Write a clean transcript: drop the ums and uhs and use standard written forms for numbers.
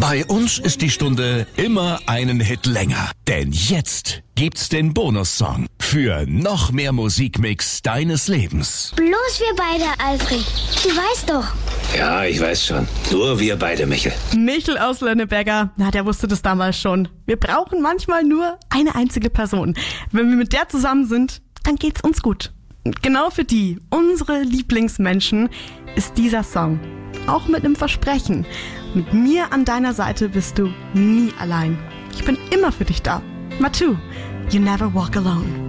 Bei uns ist die Stunde immer einen Hit länger. Denn jetzt gibt's den Bonussong für noch mehr Musikmix deines Lebens. Bloß wir beide, Alfred. Du weißt doch. Ja, ich weiß schon. Nur wir beide, Michel. Michel aus Lönneberger, der wusste das damals schon. Wir brauchen manchmal nur eine einzige Person. Wenn wir mit der zusammen sind, dann geht's uns gut. Und genau für die, unsere Lieblingsmenschen, ist dieser Song. Auch mit einem Versprechen. Mit mir an deiner Seite bist du nie allein. Ich bin immer für dich da. Matu, you never walk alone.